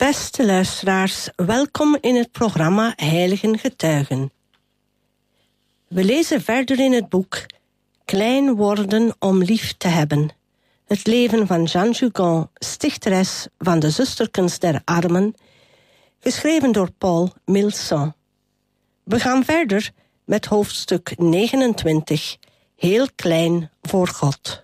Beste luisteraars, welkom in het programma Heiligen Getuigen. We lezen verder in het boek Klein worden om lief te hebben. Het leven van Jeanne Jugon, stichteres van de Zusterkens der Armen, geschreven door Paul Milson. We gaan verder met hoofdstuk 29, Heel klein voor God.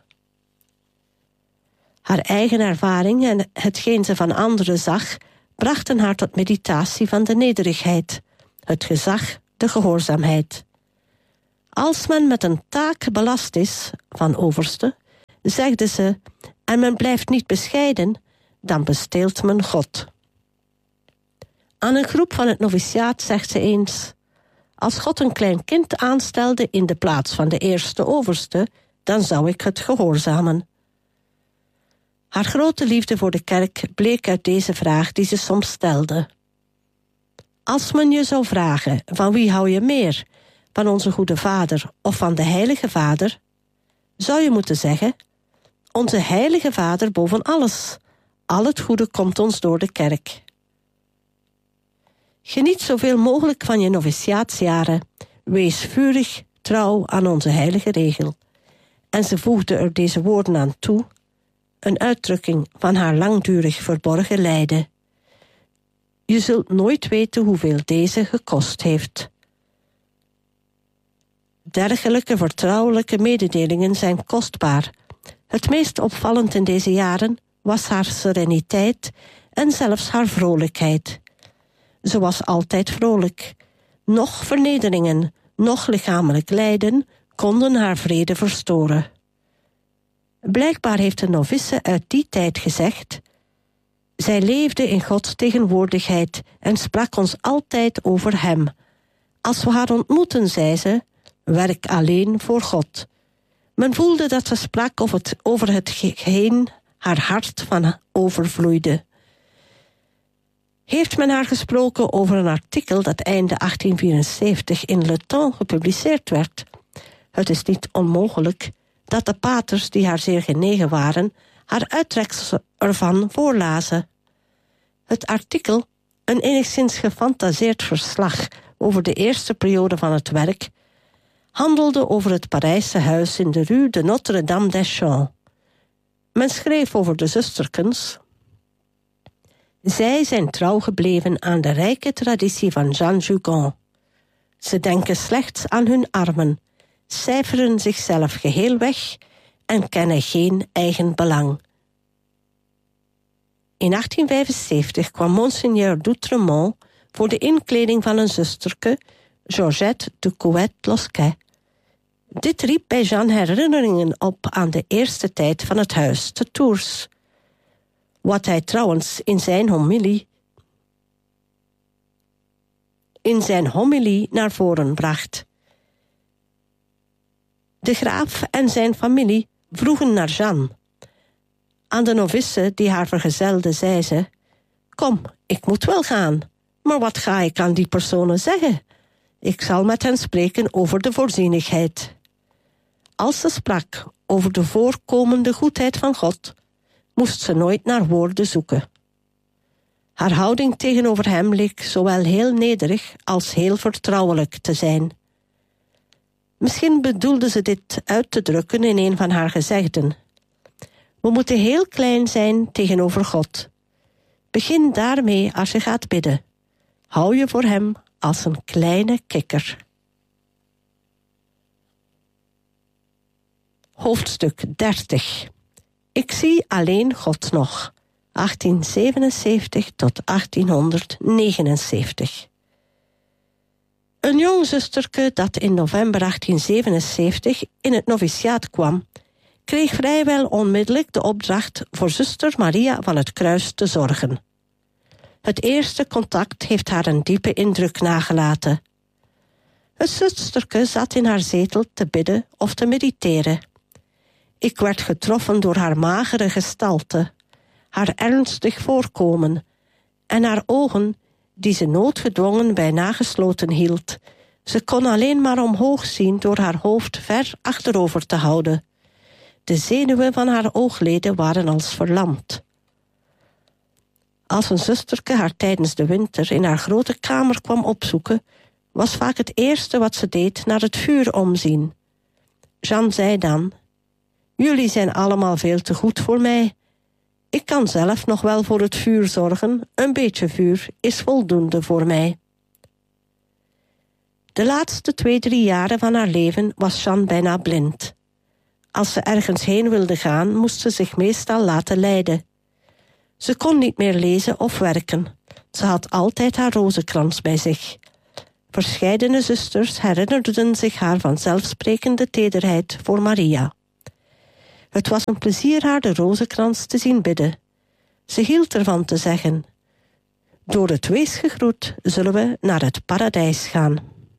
Haar eigen ervaring en hetgeen ze van anderen zag, brachten haar tot meditatie van de nederigheid, het gezag, de gehoorzaamheid. Als men met een taak belast is, van overste, zegde ze, en men blijft niet bescheiden, dan besteelt men God. Aan een groep van het noviciaat zegt ze eens: als God een klein kind aanstelde in de plaats van de eerste overste, dan zou ik het gehoorzamen. Haar grote liefde voor de kerk bleek uit deze vraag die ze soms stelde. Als men je zou vragen, van wie hou je meer, van onze goede Vader of van de Heilige Vader, zou je moeten zeggen: onze Heilige Vader boven alles. Al het goede komt ons door de kerk. Geniet zoveel mogelijk van je noviciaatsjaren. Wees vurig trouw aan onze heilige regel. En ze voegde er deze woorden aan toe, een uitdrukking van haar langdurig verborgen lijden. Je zult nooit weten hoeveel deze gekost heeft. Dergelijke vertrouwelijke mededelingen zijn kostbaar. Het meest opvallend in deze jaren was haar sereniteit en zelfs haar vrolijkheid. Ze was altijd vrolijk. Noch vernederingen, noch lichamelijk lijden konden haar vrede verstoren. Blijkbaar heeft een novice uit die tijd gezegd: zij leefde in Gods tegenwoordigheid en sprak ons altijd over Hem. Als we haar ontmoeten, zei ze: werk alleen voor God. Men voelde dat ze sprak over hetgeen haar hart van overvloeide. Heeft men haar gesproken over een artikel dat einde 1874 in Le Temps gepubliceerd werd? Het is niet onmogelijk dat de paters die haar zeer genegen waren, haar uittreksels ervan voorlazen. Het artikel, een enigszins gefantaseerd verslag over de eerste periode van het werk, handelde over het Parijse huis in de rue de Notre-Dame des Champs. Men schreef over de zusterkens: zij zijn trouw gebleven aan de rijke traditie van Jeanne Jugon. Ze denken slechts aan hun armen, cijferen zichzelf geheel weg en kennen geen eigen belang. In 1875 kwam Monseigneur d'Outremont voor de inkleding van een zusterke, Georgette de Couët-Losquet. Dit riep bij Jeanne herinneringen op aan de eerste tijd van het huis te Tours. Wat hij trouwens in zijn homilie naar voren bracht. De graaf en zijn familie vroegen naar Jeanne. Aan de novice die haar vergezelde zei ze: kom, ik moet wel gaan, maar wat ga ik aan die personen zeggen? Ik zal met hen spreken over de voorzienigheid. Als ze sprak over de voorkomende goedheid van God, moest ze nooit naar woorden zoeken. Haar houding tegenover hem leek zowel heel nederig als heel vertrouwelijk te zijn. Misschien bedoelde ze dit uit te drukken in een van haar gezegden: we moeten heel klein zijn tegenover God. Begin daarmee als je gaat bidden. Hou je voor hem als een kleine kikker. Hoofdstuk 30. Ik zie alleen God nog. 1877 tot 1879. Een jong zusterke dat in november 1877 in het noviciaat kwam, kreeg vrijwel onmiddellijk de opdracht voor zuster Maria van het Kruis te zorgen. Het eerste contact heeft haar een diepe indruk nagelaten. Het zusterke zat in haar zetel te bidden of te mediteren. Ik werd getroffen door haar magere gestalte, haar ernstig voorkomen en haar ogen die ze noodgedwongen bijna gesloten hield. Ze kon alleen maar omhoog zien door haar hoofd ver achterover te houden. De zenuwen van haar oogleden waren als verlamd. Als een zusterke haar tijdens de winter in haar grote kamer kwam opzoeken, was vaak het eerste wat ze deed naar het vuur omzien. Jeanne zei dan: jullie zijn allemaal veel te goed voor mij. Ik kan zelf nog wel voor het vuur zorgen, een beetje vuur is voldoende voor mij. De laatste 2-3 jaren van haar leven was Jeanne bijna blind. Als ze ergens heen wilde gaan, moest ze zich meestal laten leiden. Ze kon niet meer lezen of werken. Ze had altijd haar rozenkrans bij zich. Verscheidene zusters herinnerden zich haar vanzelfsprekende tederheid voor Maria. Het was een plezier haar de rozenkrans te zien bidden. Ze hield ervan te zeggen: door het wees gegroet zullen we naar het paradijs gaan.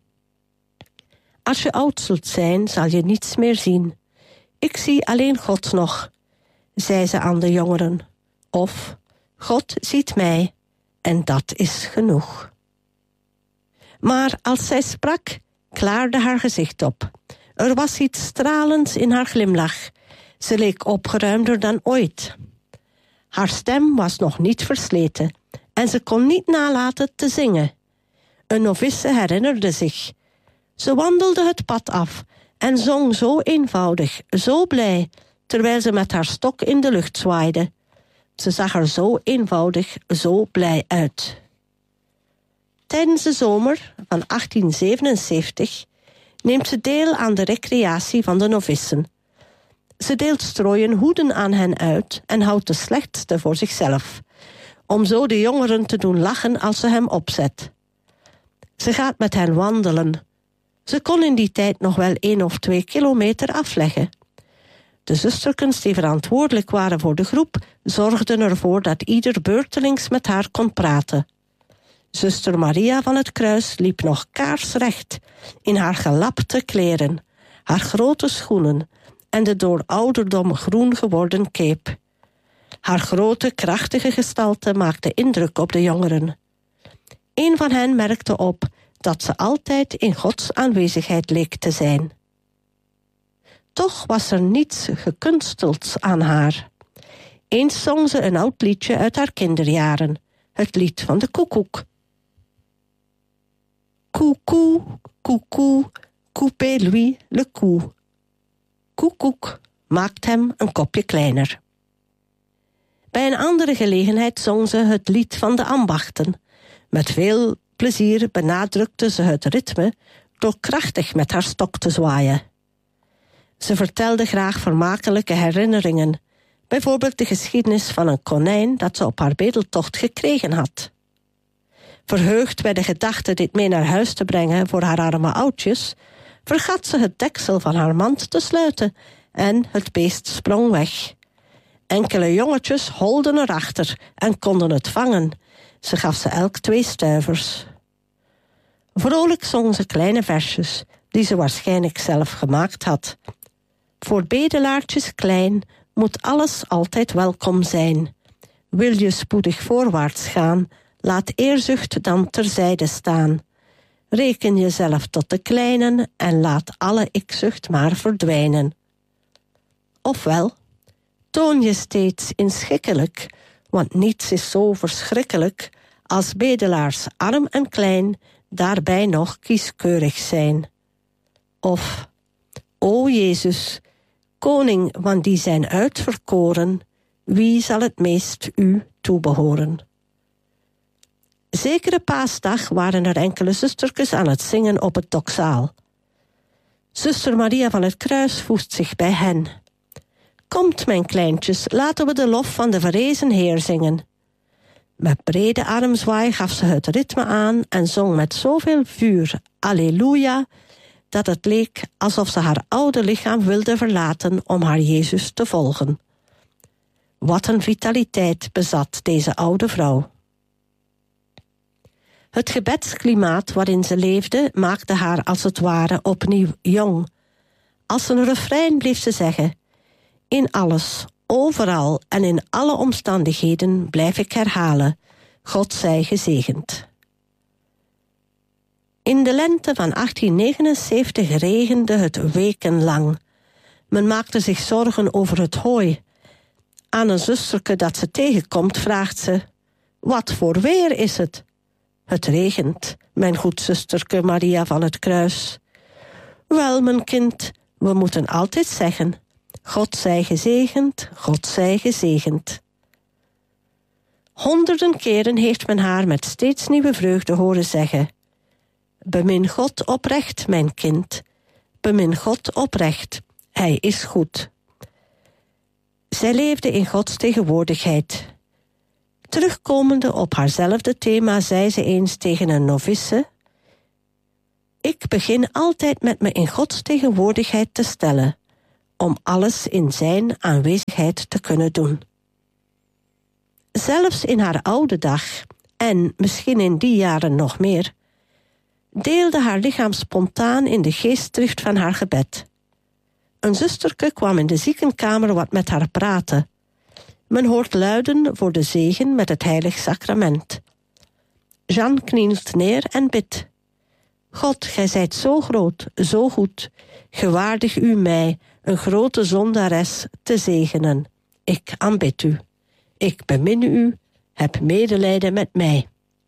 Als je oud zult zijn, zal je niets meer zien. Ik zie alleen God nog, zei ze aan de jongeren. Of, God ziet mij, en dat is genoeg. Maar als zij sprak, klaarde haar gezicht op. Er was iets stralends in haar glimlach. Ze leek opgeruimder dan ooit. Haar stem was nog niet versleten en ze kon niet nalaten te zingen. Een novice herinnerde zich. Ze wandelde het pad af en zong zo eenvoudig, zo blij, terwijl ze met haar stok in de lucht zwaaide. Ze zag er zo eenvoudig, zo blij uit. Tijdens de zomer van 1877 neemt ze deel aan de recreatie van de novissen. Ze deelt strooien hoeden aan hen uit en houdt de slechtste voor zichzelf, om zo de jongeren te doen lachen als ze hem opzet. Ze gaat met hen wandelen. Ze kon in die tijd nog wel 1 of 2 kilometer afleggen. De zusterkens die verantwoordelijk waren voor de groep zorgden ervoor dat ieder beurtelings met haar kon praten. Zuster Maria van het Kruis liep nog kaarsrecht in haar gelapte kleren, haar grote schoenen en de door ouderdom groen geworden cape. Haar grote, krachtige gestalte maakte indruk op de jongeren. Een van hen merkte op dat ze altijd in Gods aanwezigheid leek te zijn. Toch was er niets gekunstelds aan haar. Eens zong ze een oud liedje uit haar kinderjaren, het lied van de koekoek. Coucou, coucou, coupez-lui le cou. Koekoek maakt hem een kopje kleiner. Bij een andere gelegenheid zong ze het lied van de ambachten. Met veel plezier benadrukte ze het ritme door krachtig met haar stok te zwaaien. Ze vertelde graag vermakelijke herinneringen, bijvoorbeeld de geschiedenis van een konijn dat ze op haar bedeltocht gekregen had. Verheugd bij de gedachte dit mee naar huis te brengen voor haar arme oudjes, vergat ze het deksel van haar mand te sluiten en het beest sprong weg. Enkele jongetjes holden erachter en konden het vangen. Ze gaf ze elk 2 stuivers. Vrolijk zong ze kleine versjes, die ze waarschijnlijk zelf gemaakt had. Voor bedelaartjes klein moet alles altijd welkom zijn. Wil je spoedig voorwaarts gaan, laat eerzucht dan terzijde staan. Reken jezelf tot de kleinen en laat alle ikzucht maar verdwijnen. Ofwel, toon je steeds inschikkelijk, want niets is zo verschrikkelijk als bedelaars arm en klein daarbij nog kieskeurig zijn. Of, o Jezus, koning van die zijn uitverkoren, wie zal het meest u toebehoren? Zekere paasdag waren er enkele zusterkes aan het zingen op het doksaal. Zuster Maria van het Kruis voegt zich bij hen. Komt, mijn kleintjes, laten we de lof van de verrezen Heer zingen. Met brede armzwaai gaf ze het ritme aan en zong met zoveel vuur, Alleluia, dat het leek alsof ze haar oude lichaam wilde verlaten om haar Jezus te volgen. Wat een vitaliteit bezat deze oude vrouw. Het gebedsklimaat waarin ze leefde maakte haar als het ware opnieuw jong. Als een refrein bleef ze zeggen: in alles, overal en in alle omstandigheden blijf ik herhalen: God zij gezegend. In de lente van 1879 regende het wekenlang. Men maakte zich zorgen over het hooi. Aan een zusterke dat ze tegenkomt vraagt ze: Wat voor weer is het? Het regent, mijn goed zusterke Maria van het Kruis. Wel, mijn kind, we moeten altijd zeggen: God zij gezegend, God zij gezegend. Honderden keren heeft men haar met steeds nieuwe vreugde horen zeggen: bemin God oprecht, mijn kind. Bemin God oprecht, Hij is goed. Zij leefde in Gods tegenwoordigheid. Terugkomende op haarzelfde thema zei ze eens tegen een novice: ik begin altijd met me in Gods tegenwoordigheid te stellen, om alles in zijn aanwezigheid te kunnen doen. Zelfs in haar oude dag, en misschien in die jaren nog meer, deelde haar lichaam spontaan in de geestdrift van haar gebed. Een zusterke kwam in de ziekenkamer wat met haar praten. Men hoort luiden voor de zegen met het heilig sacrament. Jeanne knielt neer en bidt: God, gij zijt zo groot, zo goed, gewaardig u mij, een grote zondares, te zegenen. Ik aanbid u. Ik bemin u, heb medelijden met mij.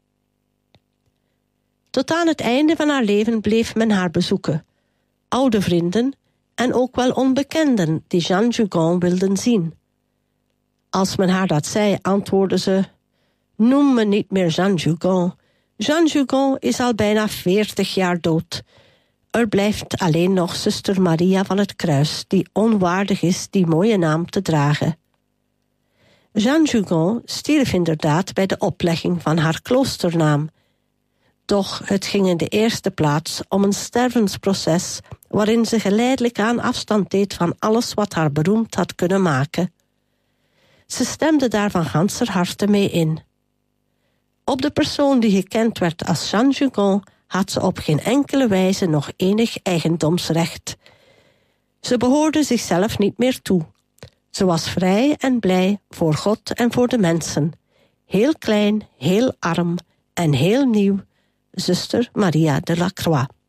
Tot aan het einde van haar leven bleef men haar bezoeken. Oude vrienden en ook wel onbekenden die Jeanne Jugon wilden zien. Als men haar dat zei, antwoordde ze: noem me niet meer Jeanne Jugon. Jeanne Jugon is al bijna 40 jaar dood. Er blijft alleen nog zuster Maria van het Kruis, die onwaardig is die mooie naam te dragen. Jeanne Jugon stierf inderdaad bij de oplegging van haar kloosternaam. Doch het ging in de eerste plaats om een stervensproces waarin ze geleidelijk aan afstand deed van alles wat haar beroemd had kunnen maken. Ze stemde daar van ganser harte mee in. Op de persoon die gekend werd als Jeanne Jugon had ze op geen enkele wijze nog enig eigendomsrecht. Ze behoorde zichzelf niet meer toe. Ze was vrij en blij voor God en voor de mensen. Heel klein, heel arm en heel nieuw, zuster Maria de la Croix.